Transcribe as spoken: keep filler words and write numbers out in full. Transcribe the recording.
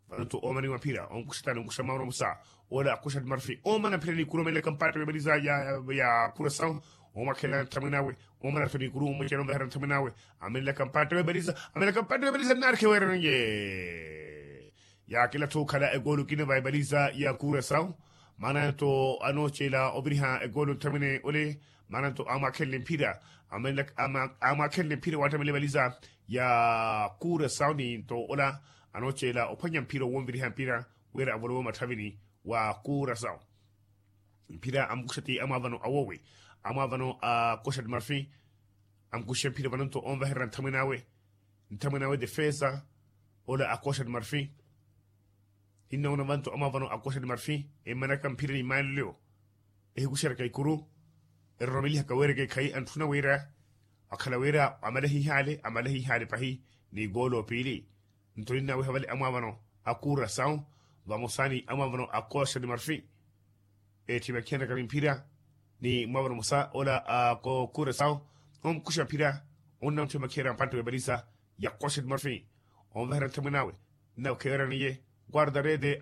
vanto o mani mapira on kusitani on kusama ro musa wala kushat marfi o mana preni kuro mele kampate be baliza ya ya kura saw o makela taminawe o mana preni kuro mo kelo be taminawe amela kampate be baliza amela kampate be baliza nar ke wera nge ya kila to kala e golu kine be baliza ya kura saw mana to anoche la obriha e golu tamine ole mana to ama kelle pira amela ama ama kelle pira wata mele baliza ya kura saw ni to ola anoche la opanyam pira wombiri han pira wera abolo matavini wa kura saw pira am kushati ama vano awowe ama vano a koshat marfi am kushe pira vano to on veheran taminawe taminawe defesa ola a koshat marfi inna una vanto ama vano a koshat marfi e manakam pira ni malio e kushar kai kuru e romili hakawere ke kai antuna wera akala wera amalahi hale amalahi hale pahi ni golo pili ntoina we havali amavano akura saw vamos sani amavano akosha de marfi e tiba kenda kalim pira ni mavano musa ola ako kura saw on kusha pira on nam tiba kera panto be balisa ya kosha de marfi on vera taminawe na kera ni guarda rede